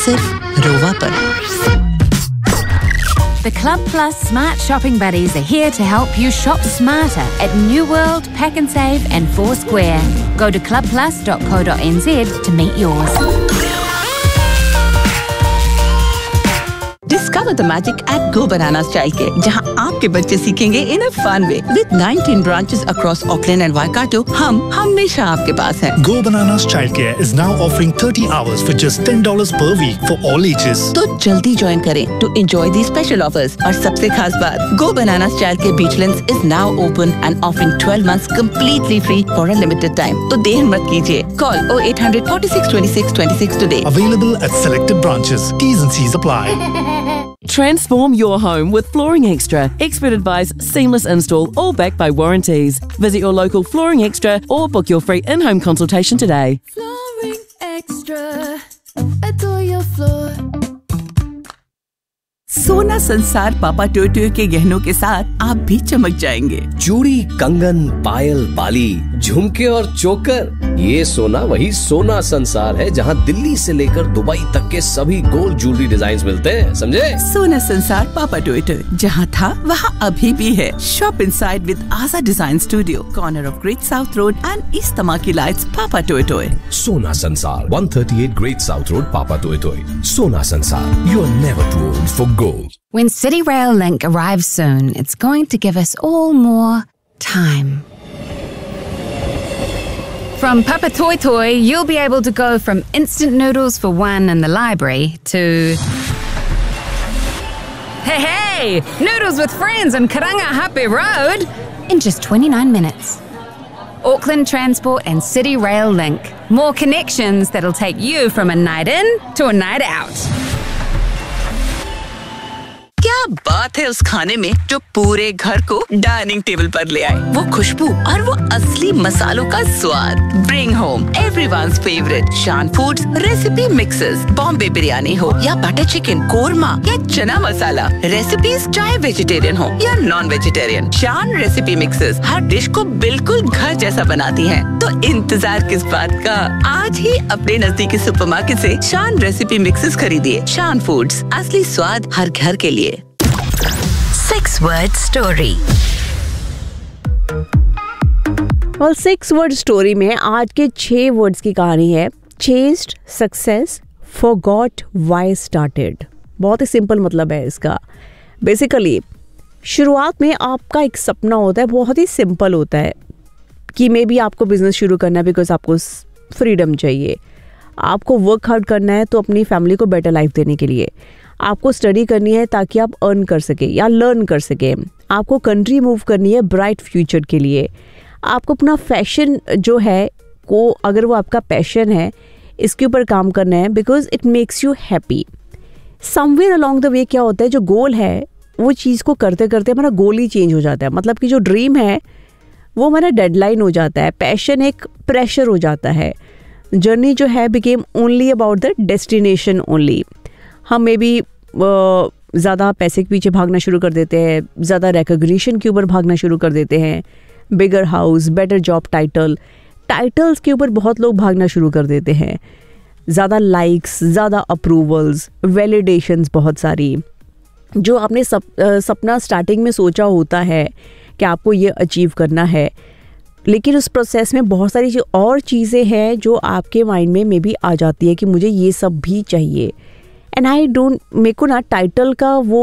सिर्फ रोवा पर। The Club Plus Smart Shopping Buddies are here to help you shop smarter at New World, Pack and Save and Foursquare. Go to clubplus.co.nz to meet yours. Discover the magic at Go Bananas Childcare, जहां आपके बच्चे सीखेंगे in a fun way. With 19 branches across Auckland and Waikato, हम हमेशा आपके पास हैं. Go Bananas Childcare is now offering 30 hours for just $10 per week for all ages. तो जल्दी ज्वाइन करें to enjoy these special offers. और सबसे खास बात, Go Bananas Childcare Beachlands is now open and offering 12 months completely free for a limited time. तो देर मत कीजिए. Call 0800 46 26 26 today. Available at selected branches. T's and C's apply. Transform your home with Flooring Extra. Expert advice, seamless install, all backed by warranties. Visit your local Flooring Extra or book your free in-home consultation today. Flooring Extra. Adore your floor. सोना संसार पापा टोटो के गहनों के साथ आप भी चमक जाएंगे. चूड़ी, कंगन, पायल, बाली, झुमके और चोकर, ये सोना वही सोना संसार है जहां दिल्ली से लेकर दुबई तक के सभी गोल्ड ज्वेलरी डिजाइन मिलते हैं, समझे? सोना संसार पापा टोटो, जहाँ था वहाँ अभी भी है. शॉप इनसाइड विद आजा design studio, corner of great south road and east Tamaki lights, पापा टोटो. सोना संसार 138 ग्रेट साउथ रोड, पापा टोटो. सोना संसार, you are never to old for gold. When City Rail Link arrives soon, it's going to give us all more time. From Papa Toy Toy, you'll be able to go from instant noodles for one in the library to... Hey! Noodles with friends on Karanga Hape Road in just 29 minutes. Auckland Transport and City Rail Link. More connections that'll take you from a night in to a night out. क्या बात है उस खाने में जो पूरे घर को डाइनिंग टेबल पर ले आए. वो खुशबू और वो असली मसालों का स्वाद. ब्रिंग होम एवरीवन्स फेवरेट शान foods recipe mixes. Bombay biryani हो या बटर चिकन, कोरमा या चना मसाला, रेसिपीज चाहे वेजिटेरियन हो या नॉन वेजिटेरियन, शान रेसिपी मिक्सेस हर डिश को बिल्कुल घर जैसा बनाती हैं. तो इंतजार किस बात का, आज ही अपने नजदीकी सुपरमार्केट से शान रेसिपी मिक्सेस खरीदिए. शान फूड्स, असली स्वाद हर घर के लिए. 6-word story. और 6-word story में आज के 6 वर्ड्स की कहानी है. Chased success, forgot why started. बहुत ही सिंपल मतलब है इसका. बेसिकली शुरुआत में आपका एक सपना होता है, बहुत ही सिंपल होता है कि मे बी आपको बिजनेस शुरू करना है बिकॉज आपको फ्रीडम चाहिए, आपको वर्क हार्ड करना है तो अपनी फैमिली को बेटर लाइफ देने के लिए, आपको स्टडी करनी है ताकि आप अर्न कर सके या लर्न कर सके, आपको कंट्री मूव करनी है ब्राइट फ्यूचर के लिए, आपको अपना फैशन जो है को, अगर वो आपका पैशन है, इसके ऊपर काम करना है because it makes you happy. Somewhere along the way क्या होता है, जो गोल है वो चीज़ को करते करते हमारा गोल ही चेंज हो जाता है. मतलब कि जो ड्रीम है वो हमारा डेडलाइन हो जाता है, पैशन एक प्रेशर हो जाता है. जर्नी जो है became only about the destination only. हम मे बी ज़्यादा पैसे के पीछे भागना शुरू कर देते हैं, ज़्यादा रिकॉग्निशन के ऊपर भागना शुरू कर देते हैं, बिगर हाउस, बेटर जॉब टाइटल्स के ऊपर बहुत लोग भागना शुरू कर देते हैं, ज़्यादा लाइक्स, ज़्यादा अप्रूवल्स, वैलिडेशंस बहुत सारी. जो आपने सपना स्टार्टिंग में सोचा होता है कि आपको ये अचीव करना है, लेकिन उस प्रोसेस में बहुत सारी और चीज़ें हैं जो आपके माइंड में मे बी आ जाती है कि मुझे ये सब भी चाहिए. एंड आई डोंट, मेरे को ना टाइटल का वो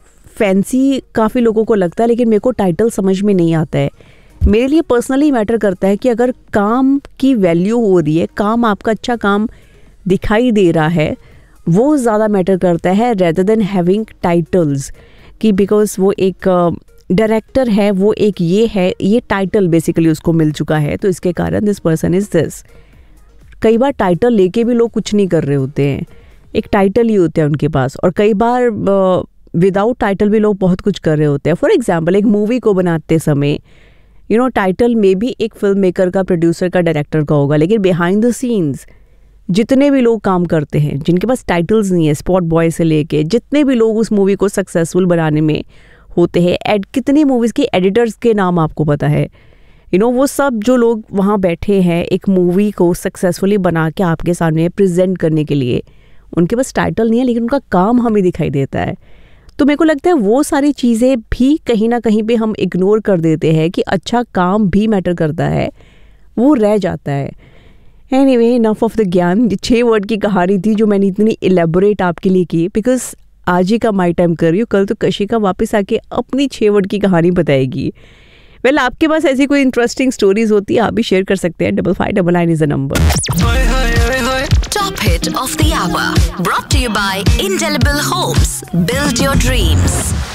फैंसी काफ़ी लोगों को लगता है, लेकिन मेरे को टाइटल समझ में नहीं आता है. मेरे लिए पर्सनली मैटर करता है कि अगर काम की वैल्यू हो रही है, काम आपका अच्छा काम दिखाई दे रहा है, वो ज़्यादा मैटर करता है रेदर देन हैविंग टाइटल्स. कि बिकॉज वो एक डायरेक्टर है, वो एक ये है, ये टाइटल बेसिकली उसको मिल चुका है तो इसके कारण दिस पर्सन इज दिस. कई बार टाइटल लेके भी लोग कुछ नहीं कर रहे होते हैं, एक टाइटल ही होता है उनके पास. और कई बार विदाउट टाइटल भी लोग बहुत कुछ कर रहे होते हैं. फॉर एग्जाम्पल, एक मूवी को बनाते समय टाइटल में भी एक फिल्म मेकर का, प्रोड्यूसर का, डायरेक्टर का होगा, लेकिन बिहाइंड द सीन्स जितने भी लोग काम करते हैं जिनके पास टाइटल्स नहीं है, स्पॉट बॉय से लेके जितने भी लोग उस मूवी को सक्सेसफुल बनाने में होते हैं, कितनी मूवीज़ के एडिटर्स के नाम आपको पता है, वो सब जो लोग वहाँ बैठे हैं एक मूवी को सक्सेसफुली बना के आपके सामने प्रेजेंट करने के लिए, उनके पास टाइटल नहीं है लेकिन उनका काम हमें दिखाई देता है। तो मेरे को लगता है वो सारी चीज़ें भी कहीं ना कहीं पे हम इग्नोर कर देते हैं कि अच्छा काम भी मैटर करता है, वो रह जाता है। एनीवे, इनफ ऑफ द ज्ञान। 6 वर्ड की कहानी थी जो मैंने इतनी इलेबोरेट आपके लिए की, बिकॉज आज ही का माई टाइम कर रही हूँ, कल तो कशिका वापस आके अपनी 6 वर्ड की कहानी बताएगी। वेल, आपके पास ऐसी कोई इंटरेस्टिंग स्टोरीज होती है, आप भी शेयर कर सकते हैं। 5599 is the number. Top hit of the hour, brought to you by Indelible Homes. Build your dreams.